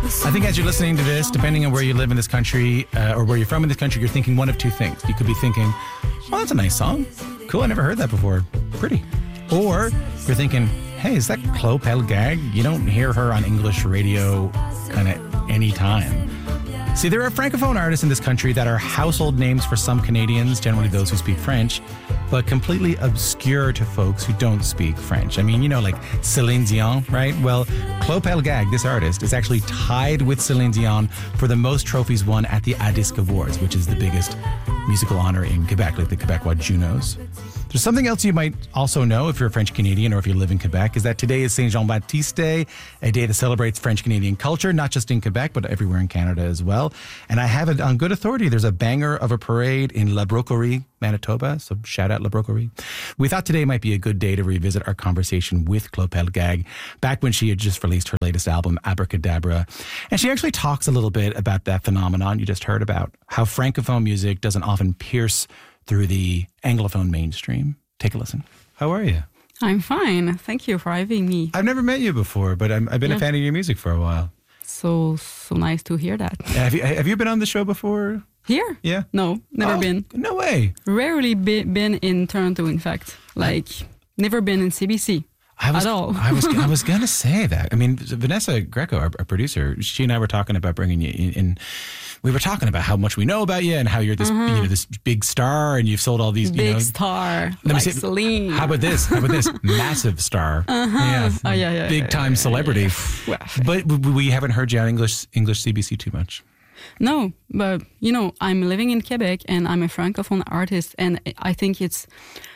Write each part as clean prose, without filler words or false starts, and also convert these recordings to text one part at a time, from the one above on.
I think as you're listening to this, depending on where you live in this country or where you're from in this country, you're thinking one of two things. You could be thinking, oh, that's a nice song. Cool, I never heard that before. Pretty. Or you're thinking, hey, is that Chloe Pelgag? You don't hear her on English radio kind of any time. See, there are Francophone artists in this country that are household names for some Canadians, generally those who speak French, but completely obscure to folks who don't speak French. I mean, you know, like Céline Dion, right? Well, Chloe Pelgag, this artist, is actually tied with Céline Dion for the most trophies won at the ADISC Awards, which is the biggest musical honor in Quebec, like the Quebecois Junos. There's something else you might also know if you're a French Canadian or if you live in Quebec, is that today is Saint Jean Baptiste Day, a day that celebrates French Canadian culture, not just in Quebec, but everywhere in Canada as well. And I have it on good authority. There's a banger of a parade in La Broquerie, Manitoba. So shout out La Broquerie. We thought today might be a good day to revisit our conversation with Chloe Pelgag, back when she had just released her latest album, Abracadabra. And she actually talks a little bit about that phenomenon you just heard about, how Francophone music doesn't often pierce through the Anglophone mainstream. Take a listen. How are you? I'm fine. Thank you for having me. I've never met you before, but I've been a fan of your music for a while. So nice to hear that. Have you been on the show before? Here? Yeah. No, never been. No way. Rarely been in Toronto, in fact. Never been in CBC. At all. I was going to say that. I mean, Vanessa Greco, our producer, she and I were talking about bringing you in. We were talking about how much we know about you and how you're this, this big star and you've sold all these, big star, like Celine. How about this? Massive star. Yeah. Big time celebrity. But we haven't heard you on English CBC too much. No, but I'm living in Quebec and I'm a Francophone artist, and I think it's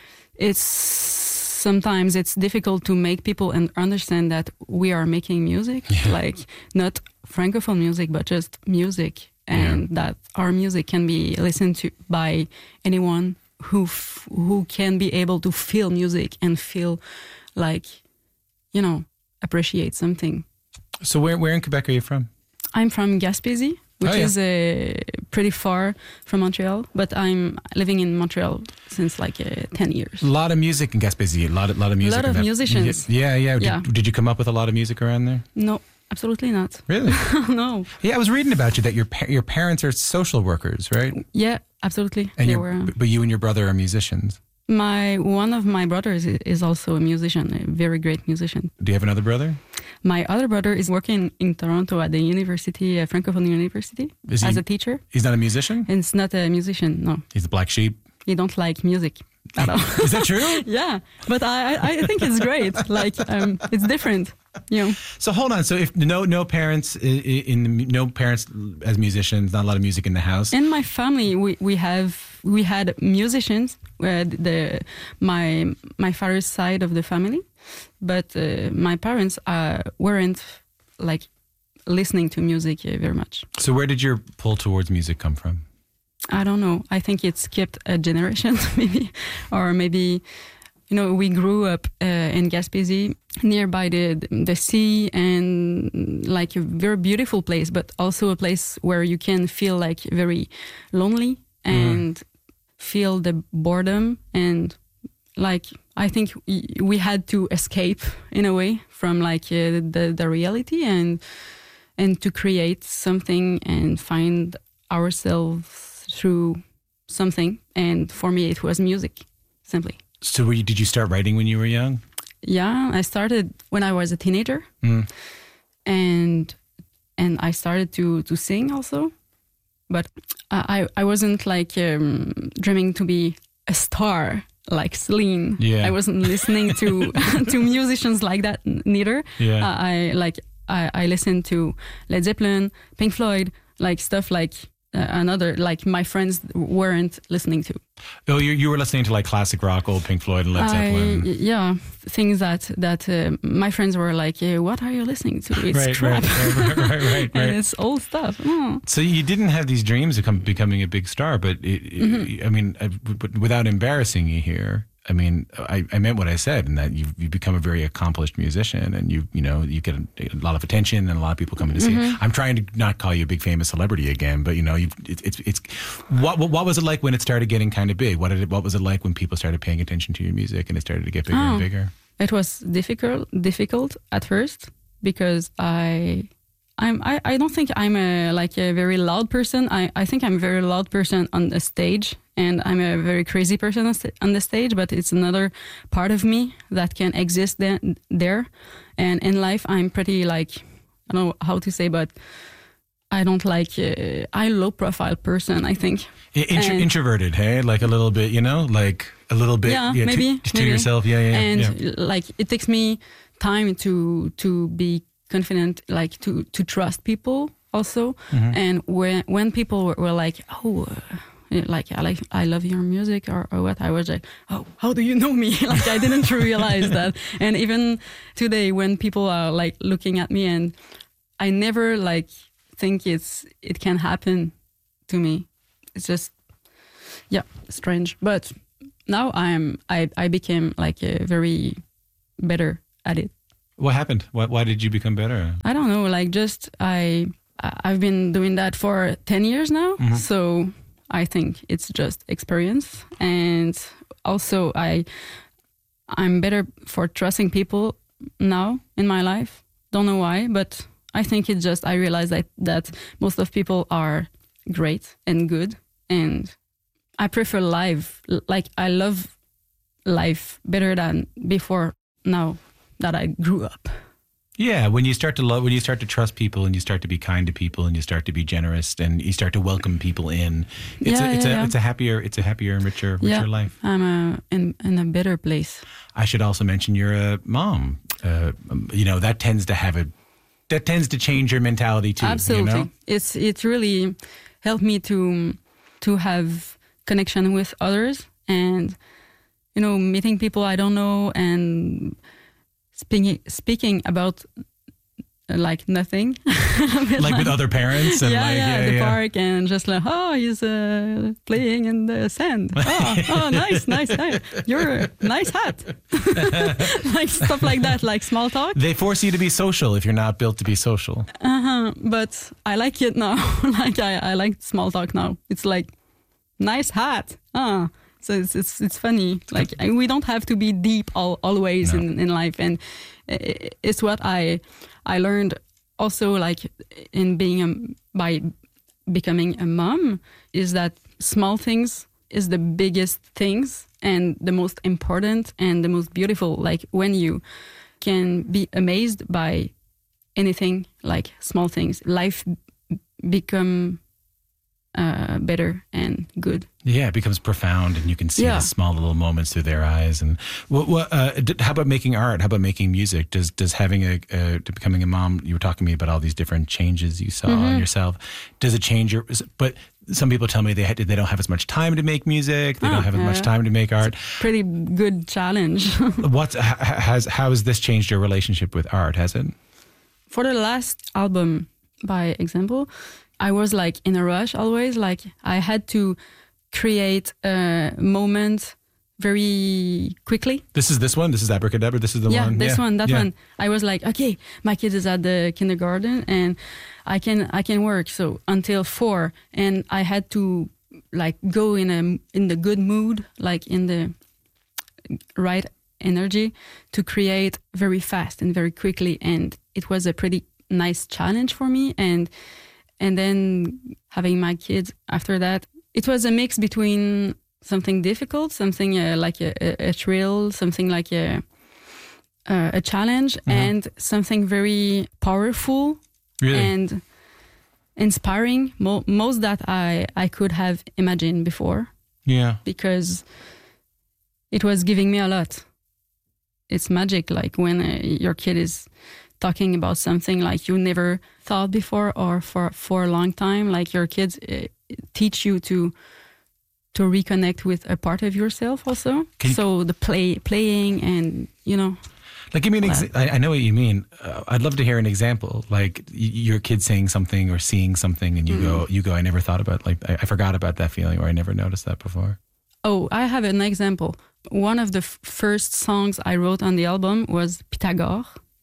sometimes it's difficult to make people understand that we are making music, like not Francophone music, but just music, and that our music can be listened to by anyone who can be able to feel music and feel like, appreciate something. So where in Quebec are you from? I'm from Gaspésie, which is pretty far from Montreal, but I'm living in Montreal since 10 years. A lot of music in Gaspésie, a lot of music. A lot of musicians. Yeah. Did you come up with a lot of music around there? No, absolutely not. Really? No. Yeah, I was reading about you that your parents are social workers, right? Yeah, absolutely. And but you and your brother are musicians. One of my brothers is also a musician, a very great musician. Do you have another brother? My other brother is working in Toronto at the university, a Francophone university, as a teacher. He's not a musician? He's not a musician, no. He's a black sheep? He don't like music at all. Is that true? Yeah, but I think it's great. It's different. So hold on. So if no parents as musicians, not a lot of music in the house. In my family, we had musicians. My father's side of the family, but my parents weren't listening to music very much. So where did your pull towards music come from? I don't know. I think it skipped a generation, maybe, or maybe. We grew up in Gaspésie, nearby the sea, and a very beautiful place, but also a place where you can feel very lonely and feel the boredom. And I think we had to escape in a way from the reality and to create something and find ourselves through something. And for me, it was music, simply. So did you start writing when you were young? Yeah, I started when I was a teenager, and I started to sing also, but I wasn't dreaming to be a star like Celine. Yeah. I wasn't listening to to musicians like that neither. Yeah. I listened to Led Zeppelin, Pink Floyd, stuff my friends weren't listening to. Oh, you were listening to classic rock, old Pink Floyd and Led Zeppelin. Yeah, things that my friends were like, what are you listening to? It's crap. Right. And it's old stuff. Oh. So you didn't have these dreams of becoming a big star, but without embarrassing you here, I meant what I said, in that you become a very accomplished musician, and you get a lot of attention and a lot of people coming to see you. I'm trying to not call you a big famous celebrity again, but it's what was it like when it started getting kind of big? What was it like when people started paying attention to your music and it started to get bigger and bigger? It was difficult at first because I I don't think I'm a very loud person. I think I'm a very loud person on the stage, and I'm a very crazy person on the stage, but it's another part of me that can exist there. And in life, I'm pretty like, I don't know how to say, but I don't like, I'm a low profile person, I think. Introverted, hey? Like a little bit, like a little bit maybe yourself. Yeah. And like it takes me time to be confident, like to trust people also. Mm-hmm. And when people were like, like I love your music or what, I was like, oh, how do you know me? Like I didn't realize that. And even today when people are like looking at me, and I never like think it can happen to me. It's just strange. But now I became like a very better at it. What happened? Why did you become better? I don't know. Like just I've been doing that for 10 years now. Mm-hmm. So I think it's just experience, and also I'm better for trusting people now in my life. Don't know why, but I think it's just I realize that most of people are great and good, and I prefer life. Like I love life better than before now that I grew up. Yeah, when you start to trust people, and you start to be kind to people, and you start to be generous, and you start to welcome people in, it's a happier and richer life. I'm in a better place. I should also mention you're a mom. That tends to change your mentality too. Absolutely, it really helped me to have connection with others, and meeting people I don't know, and speaking about like nothing, like with other parents, and the park, and just like, he's playing in the sand. Nice. You're nice hat. Like stuff like that, like small talk. They force you to be social if you're not built to be social. But I like it now. Like I like small talk now. It's like nice hat. So it's funny. Like we don't have to be deep always in life, and it's what I learned also, like in by becoming a mom, is that small things is the biggest things and the most important and the most beautiful. Like when you can be amazed by anything, like small things, life become better and good. Yeah, it becomes profound, and you can see the small little moments through their eyes. And how about making art? How about making music? Does having becoming a mom? You were talking to me about all these different changes you saw in yourself. Does it change your? But some people tell me they don't have as much time to make music. They don't have as much time to make art. Pretty good challenge. How has this changed your relationship with art? Has it? For the last album, by example, I was like in a rush always. Like I had to create a moment very quickly. This is one? This is Abracadabra? This is the one? This one, that one. I was like, okay, my kid is at the kindergarten and I can work. So until 4, and I had to like go in the good mood, like in the right energy to create very fast and very quickly. And it was a pretty nice challenge for me. And then having my kids after that, it was a mix between something difficult, something like a thrill, something like a challenge, and something very powerful and inspiring, most that I could have imagined before. Yeah. Because it was giving me a lot. It's magic, like when your kid is talking about something like you never thought before, or for a long time, like your kids teach you to reconnect with a part of yourself also. So the playing and, Like, give me an example. I know what you mean. I'd love to hear an example. Like your kid saying something or seeing something, and you go, I never thought about, like, I forgot about that feeling, or I never noticed that before. Oh, I have an example. One of the first songs I wrote on the album was Pythagore.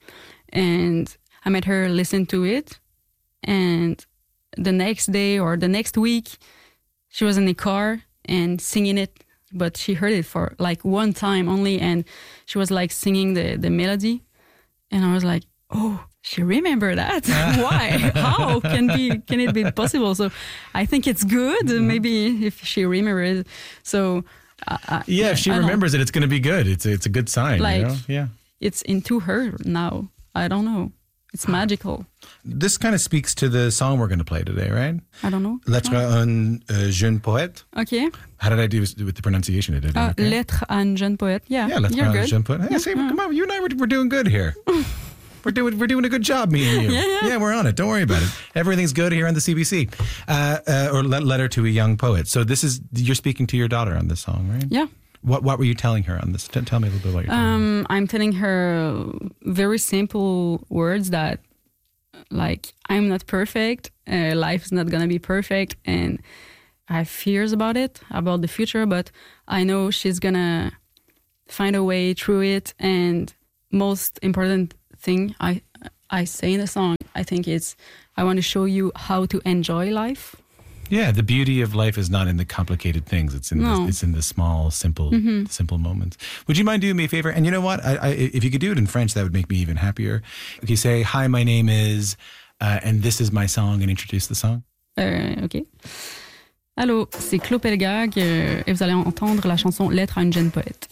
And I made her listen to it. And the next day or the next week, she was in the car and singing it. But she heard it for like one time only. And she was like singing the melody. And I was like, oh, she remember that. Why? How can it be possible? So I think it's good. Maybe if she remembers. So if she remembers it, it's going to be good. It's a good sign. Like, you know? Yeah. It's into her now. I don't know. It's magical. This kind of speaks to the song we're going to play today, right? I don't know. Lettre à un jeune poète. Okay. How did I do with the pronunciation? Did I do okay? Lettre à un jeune poète. Yeah, lettre you're à un good. jeune poète. Hey, see, come on, you and I, we're doing good here. We're doing a good job, me and you. Yeah, we're on it. Don't worry about it. Everything's good here on the CBC. Or Letter to a Young Poet. So you're speaking to your daughter on this song, right? Yeah. What were you telling her on this? Tell me a little bit about your daughter. I'm telling her very simple words that, like, I'm not perfect. Life is not gonna be perfect, and I have fears about it, about the future. But I know she's gonna find a way through it. And most important thing I say in the song, I think it's I want to show you how to enjoy life. Yeah, the beauty of life is not in the complicated things. It's in the small, simple moments. Would you mind doing me a favor? And you know what? If you could do it in French, that would make me even happier. If you say, "Hi, my name is," and this is my song, and introduce the song. OK. Allô, c'est Claude Pelgag et vous allez entendre la chanson Lettre à une jeune poète.